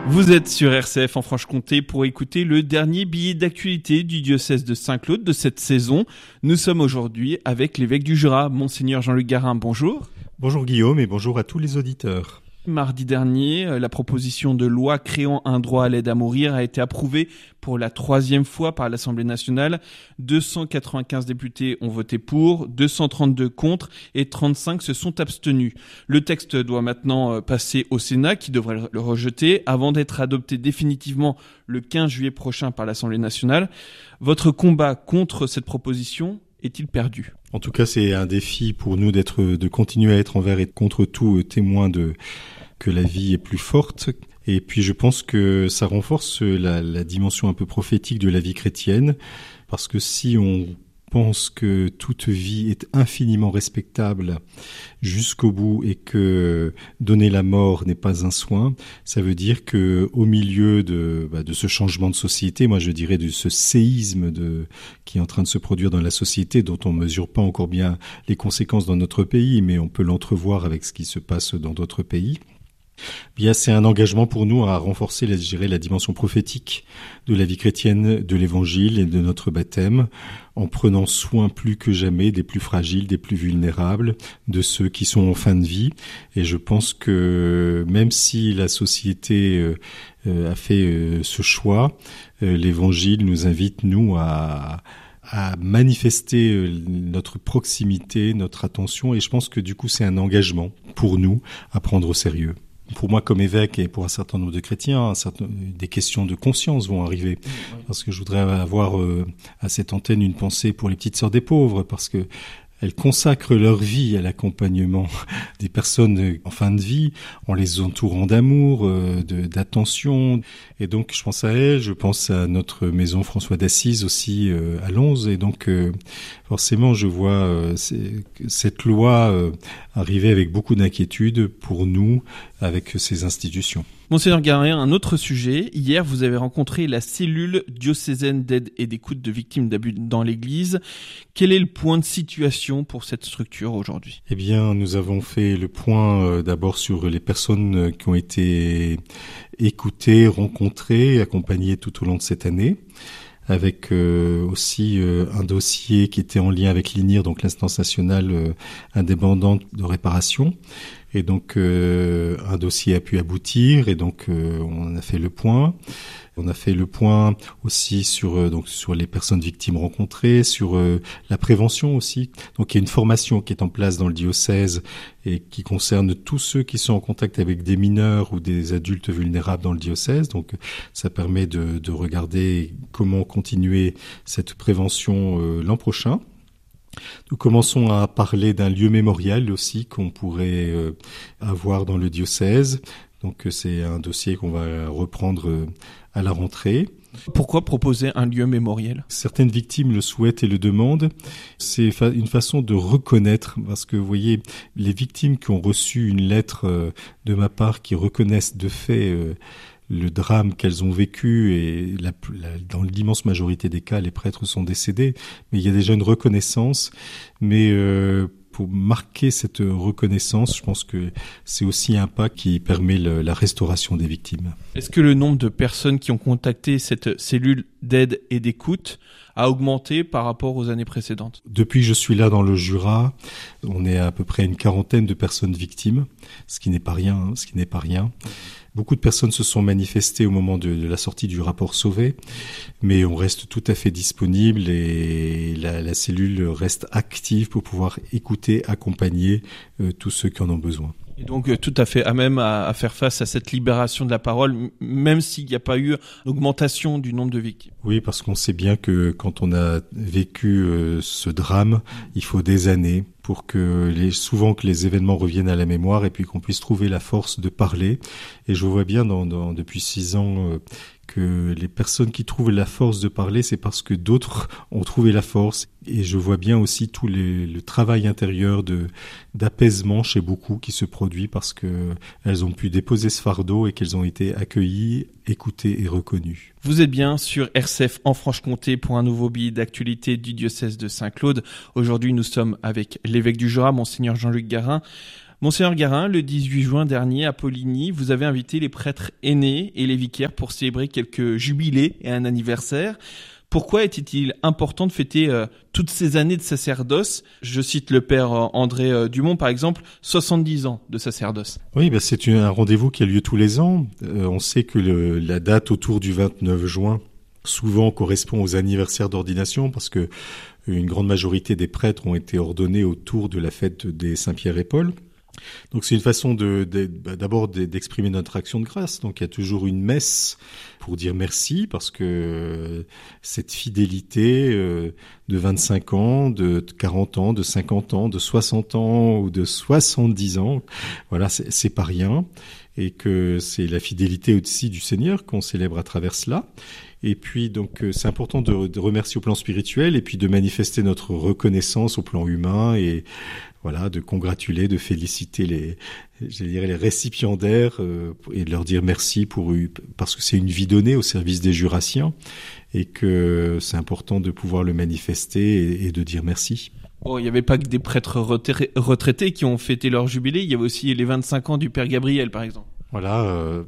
Vous êtes sur RCF en Franche-Comté pour écouter le dernier billet d'actualité du diocèse de Saint-Claude de cette saison. Nous sommes aujourd'hui avec l'évêque du Jura, Monseigneur Jean-Luc Garin. Bonjour. Bonjour Guillaume et bonjour à tous les auditeurs. Mardi dernier, la proposition de loi créant un droit à l'aide à mourir a été approuvée pour la 3e fois par l'Assemblée nationale. 295 députés ont voté pour, 232 contre et 35 se sont abstenus. Le texte doit maintenant passer au Sénat qui devrait le rejeter avant d'être adopté définitivement le 15 juillet prochain par l'Assemblée nationale. Votre combat contre cette proposition est-il perdu ? En tout cas, c'est un défi pour nous de continuer à être envers et contre tout témoin que la vie est plus forte. Et puis, je pense que ça renforce la dimension un peu prophétique de la vie chrétienne, parce que si on pense que toute vie est infiniment respectable jusqu'au bout et que donner la mort n'est pas un soin, ça veut dire que au milieu de ce changement de société, moi je dirais de ce séisme qui est en train de se produire dans la société, dont on mesure pas encore bien les conséquences dans notre pays, mais on peut l'entrevoir avec ce qui se passe dans d'autres pays. Bien, c'est un engagement pour nous à renforcer, la dimension prophétique de la vie chrétienne, de l'Évangile et de notre baptême, en prenant soin plus que jamais des plus fragiles, des plus vulnérables, de ceux qui sont en fin de vie. Et je pense que même si la société a fait ce choix, l'Évangile nous invite, nous, à manifester notre proximité, notre attention. Et je pense que du coup, c'est un engagement pour nous à prendre au sérieux. Pour moi, comme évêque, et pour un certain nombre de chrétiens, des questions de conscience vont arriver. Parce que je voudrais avoir à cette antenne une pensée pour les petites sœurs des pauvres, parce que elles consacrent leur vie à l'accompagnement des personnes en fin de vie, en les entourant d'amour, d'attention. Et donc, je pense à elles, je pense à notre maison François d'Assise aussi à Lons. Et donc, forcément, je vois cette loi arriver avec beaucoup d'inquiétude pour nous, avec ces institutions. Monseigneur Garin, un autre sujet. Hier, vous avez rencontré la cellule diocésaine d'aide et d'écoute de victimes d'abus dans l'Église. Quel est le point de situation pour cette structure aujourd'hui ? Eh bien, nous avons fait le point d'abord sur les personnes qui ont été écoutées, rencontrées, accompagnées tout au long de cette année, avec aussi un dossier qui était en lien avec l'INIR, donc l'instance nationale indépendante de réparation. Et donc un dossier a pu aboutir et donc on a fait le point. On a fait le point aussi sur les personnes victimes rencontrées, sur la prévention aussi. Donc il y a une formation qui est en place dans le diocèse et qui concerne tous ceux qui sont en contact avec des mineurs ou des adultes vulnérables dans le diocèse. Donc ça permet de regarder comment continuer cette prévention l'an prochain. Nous commençons à parler d'un lieu mémorial aussi qu'on pourrait avoir dans le diocèse. Donc c'est un dossier qu'on va reprendre à la rentrée. Pourquoi proposer un lieu mémoriel ? Certaines victimes le souhaitent et le demandent. C'est une façon de reconnaître, parce que vous voyez, les victimes qui ont reçu une lettre de ma part, qui reconnaissent de fait le drame qu'elles ont vécu, et dans l'immense majorité des cas, les prêtres sont décédés, mais il y a déjà une reconnaissance. Mais pour marquer cette reconnaissance, je pense que c'est aussi un pas qui permet la restauration des victimes. Est-ce que le nombre de personnes qui ont contacté cette cellule d'aide et d'écoute a augmenté par rapport aux années précédentes ? Depuis que je suis là dans le Jura, on est à peu près une quarantaine de personnes victimes, ce qui n'est pas rien. Beaucoup de personnes se sont manifestées au moment de la sortie du rapport Sauvé, mais on reste tout à fait disponible et la cellule reste active pour pouvoir écouter, accompagner tous ceux qui en ont besoin. Et donc tout à fait à même à faire face à cette libération de la parole, même s'il n'y a pas eu augmentation du nombre de victimes. Oui, parce qu'on sait bien que quand on a vécu ce drame, il faut des années pour que souvent que les événements reviennent à la mémoire et puis qu'on puisse trouver la force de parler. Et je vois bien depuis 6 ans que les personnes qui trouvent la force de parler, c'est parce que d'autres ont trouvé la force. Et je vois bien aussi tout le travail intérieur d'apaisement chez beaucoup qui se produit parce que elles ont pu déposer ce fardeau et qu'elles ont été accueillies, écoutées et reconnues. Vous êtes bien sur RCF en Franche-Comté pour un nouveau billet d'actualité du diocèse de Saint-Claude. Aujourd'hui, nous sommes avec l'évêque du Jura, Monseigneur Jean-Luc Garin. Monseigneur Garin, le 18 juin dernier à Poligny, vous avez invité les prêtres aînés et les vicaires pour célébrer quelques jubilés et un anniversaire. Pourquoi était-il important de fêter toutes ces années de sacerdoce ? Je cite le père André Dumont, par exemple, 70 ans de sacerdoce. Oui, c'est un rendez-vous qui a lieu tous les ans. On sait que la date autour du 29 juin souvent correspond aux anniversaires d'ordination parce que une grande majorité des prêtres ont été ordonnés autour de la fête des Saint-Pierre et Paul. Donc c'est une façon d'abord d'exprimer notre action de grâce. Donc il y a toujours une messe pour dire merci parce que cette fidélité de 25 ans, de 40 ans, de 50 ans, de 60 ans ou de 70 ans, voilà, c'est pas rien. Et que c'est la fidélité aussi du Seigneur qu'on célèbre à travers cela. Et puis donc c'est important de remercier au plan spirituel et puis de manifester notre reconnaissance au plan humain et voilà, de congratuler, de féliciter les récipiendaires et de leur dire merci parce que c'est une vie donnée au service des Jurassiens et que c'est important de pouvoir le manifester et de dire merci. Bon, il n'y avait pas que des prêtres retraités qui ont fêté leur jubilé, il y avait aussi les 25 ans du Père Gabriel, par exemple. Voilà,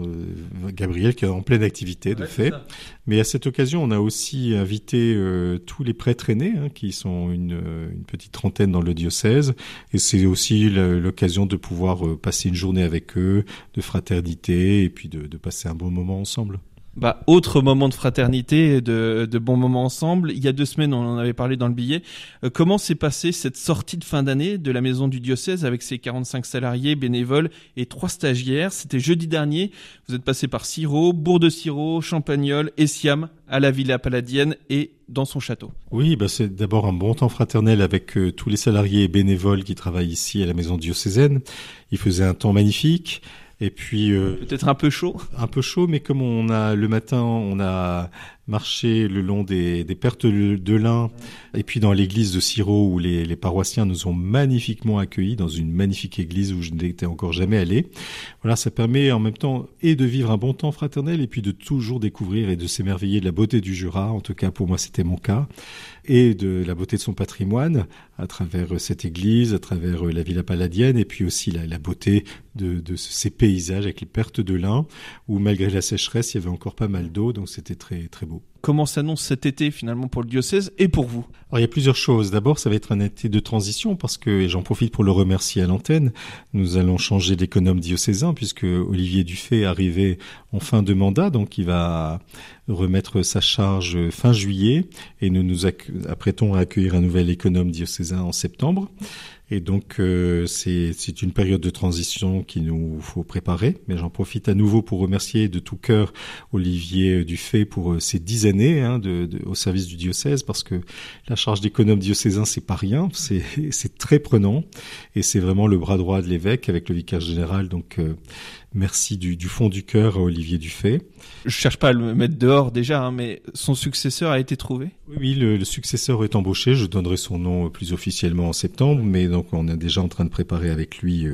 Gabriel qui est en pleine activité de fait. Mais à cette occasion, on a aussi invité tous les prêtres aînés, qui sont une petite trentaine dans le diocèse. Et c'est aussi l'occasion de pouvoir passer une journée avec eux, de fraternité, et puis de passer un bon moment ensemble. Autre moment de fraternité, de bons moments ensemble. Il y a 2 semaines, on en avait parlé dans le billet. Comment s'est passée cette sortie de fin d'année de la maison du diocèse avec ses 45 salariés, bénévoles et 3 stagiaires? C'était jeudi dernier. Vous êtes passé par Cirot, Bourg-de-Cirot, Champagnole, Essiam, à la Villa Palladienne et dans son château. Oui, c'est d'abord un bon temps fraternel avec tous les salariés et bénévoles qui travaillent ici à la maison diocésaine. Il faisait un temps magnifique. Et puis peut-être un peu chaud. Un peu chaud, mais comme le matin, on a marché le long des pertes de lin, et puis dans l'église de Cirot où les paroissiens nous ont magnifiquement accueillis dans une magnifique église où je n'étais encore jamais allé. Voilà, ça permet en même temps et de vivre un bon temps fraternel et puis de toujours découvrir et de s'émerveiller de la beauté du Jura. En tout cas, pour moi, c'était mon cas. Et de la beauté de son patrimoine à travers cette église, à travers la Villa Palladienne et puis aussi la beauté de ces paysages avec les pertes de lin où malgré la sécheresse, il y avait encore pas mal d'eau, donc c'était très, très beau. Comment s'annonce cet été finalement pour le diocèse et pour vous ? Alors il y a plusieurs choses. D'abord, ça va être un été de transition parce que, et j'en profite pour le remercier à l'antenne, nous allons changer d'économe diocésain puisque Olivier Dufay est arrivé en fin de mandat, donc il va remettre sa charge fin juillet et nous apprêtons à accueillir un nouvel économe diocésain en septembre. Et donc c'est une période de transition qu'il nous faut préparer. Mais j'en profite à nouveau pour remercier de tout cœur Olivier Dufay pour ces 10 années au service du diocèse, parce que la charge d'économe diocésain c'est pas rien, c'est très prenant et c'est vraiment le bras droit de l'évêque avec le vicaire général. Donc merci du fond du cœur à Olivier Dufay. Je cherche pas à le mettre dehors déjà, mais son successeur a été trouvé. Oui, le successeur est embauché. Je donnerai son nom plus officiellement en septembre, mais donc on est déjà en train de préparer avec lui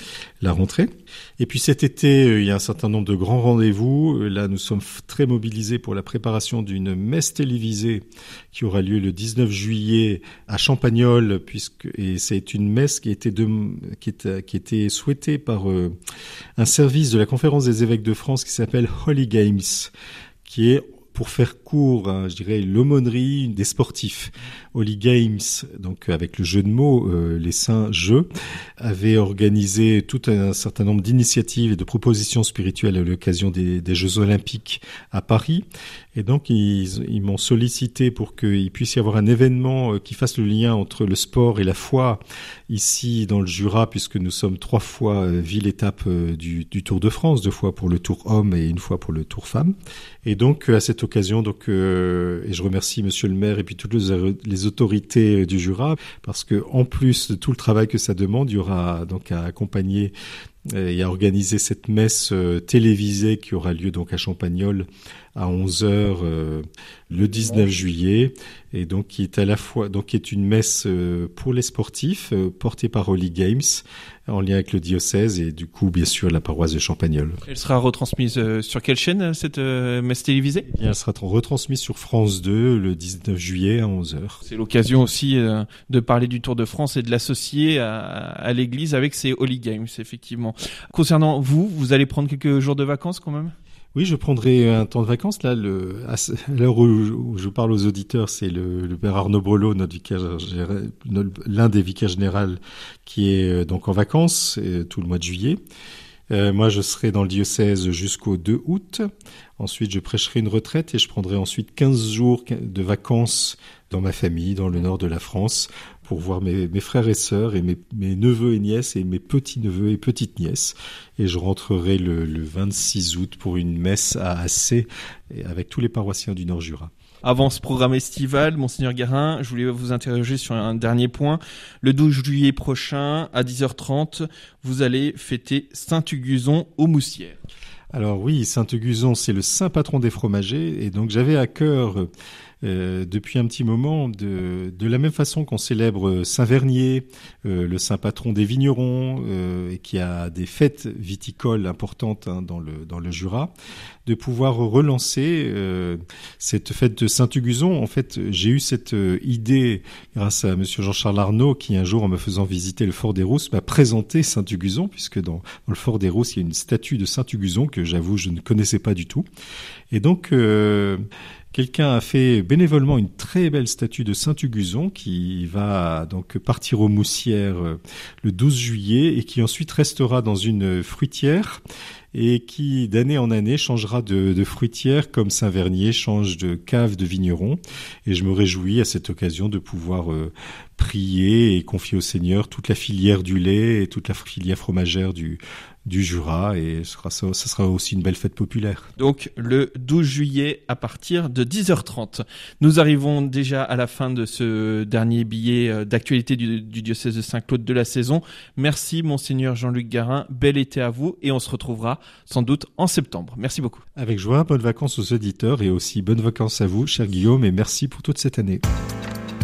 la rentrée. Et puis cet été, il y a un certain nombre de grands rendez-vous. Là, nous sommes très mobilisés pour la préparation d'une messe télévisée qui aura lieu le 19 juillet à Champagnole, et c'est une messe qui était souhaitée par un service de la Conférence des évêques de France qui s'appelle Holy Games, qui est, pour faire court, je dirais, l'aumônerie des sportifs. Holy Games, donc avec le jeu de mots, les saints jeux, avait organisé tout un certain nombre d'initiatives et de propositions spirituelles à l'occasion des Jeux Olympiques à Paris. Et donc, ils m'ont sollicité pour qu'il puisse y avoir un événement qui fasse le lien entre le sport et la foi ici dans le Jura, puisque nous sommes 3 fois ville-étape du Tour de France, 2 fois pour le Tour homme et 1 fois pour le Tour femme. Et donc, à cette occasion, et je remercie Monsieur le maire et puis toutes les autorités du Jura, parce que en plus de tout le travail que ça demande, il y aura donc à accompagner et à organiser cette messe télévisée qui aura lieu donc à Champagnole à 11h le 19 juillet. et donc qui est à la fois qui est une messe pour les sportifs portée par Holy Games en lien avec le diocèse et du coup bien sûr la paroisse de Champagnole. Elle sera retransmise sur quelle chaîne cette messe télévisée ? Eh bien, elle sera retransmise sur France 2 le 19 juillet à 11h. C'est l'occasion aussi de parler du Tour de France et de l'associer à l'église avec ces Holy Games, effectivement. Concernant vous allez prendre quelques jours de vacances quand même ? Oui, je prendrai un temps de vacances. Là, à l'heure où je parle aux auditeurs, c'est le père Arnaud Brelot, notre vicaire, l'un des vicaires généraux, qui est donc en vacances tout le mois de juillet. Moi, je serai dans le diocèse jusqu'au 2 août. Ensuite, je prêcherai une retraite et je prendrai ensuite 15 jours de vacances dans ma famille, dans le nord de la France, pour voir mes frères et sœurs et mes neveux et nièces et mes petits-neveux et petites-nièces. Et je rentrerai le 26 août pour une messe à Assé avec tous les paroissiens du Nord-Jura. Avant ce programme estival, Monseigneur Guérin, je voulais vous interroger sur un dernier point. Le 12 juillet prochain, à 10h30, vous allez fêter Saint-Huguzon aux Moussières. Alors oui, Saint-Huguzon, c'est le saint patron des fromagers, et donc j'avais à cœur depuis un petit moment de la même façon qu'on célèbre Saint-Vernier, le saint patron des vignerons, et qui a des fêtes viticoles importantes dans le Jura, de pouvoir relancer cette fête de Saint-Huguzon. En fait, j'ai eu cette idée grâce à monsieur Jean-Charles Arnaud, qui un jour, en me faisant visiter le fort des Rousses, m'a présenté Saint-Huguzon, puisque dans le fort des Rousses, il y a une statue de Saint-Huguzon que j'avoue je ne connaissais pas du tout. Et donc quelqu'un a fait bénévolement une très belle statue de Saint-Huguzon qui va donc partir aux Moussières le 12 juillet et qui ensuite restera dans une fruitière et qui d'année en année changera de fruitière comme Saint-Vernier change de cave de vigneron. Et je me réjouis à cette occasion de pouvoir prier et confier au Seigneur toute la filière du lait et toute la filière fromagère du Jura, et ce sera aussi une belle fête populaire. Donc le 12 juillet à partir de 10h30. Nous arrivons déjà à la fin de ce dernier billet d'actualité du diocèse de Saint-Claude de la saison. Merci Monseigneur Jean-Luc Guérin, bel été à vous et on se retrouvera sans doute en septembre. Merci beaucoup. Avec joie, bonnes vacances aux auditeurs et aussi bonnes vacances à vous, cher Guillaume, et merci pour toute cette année.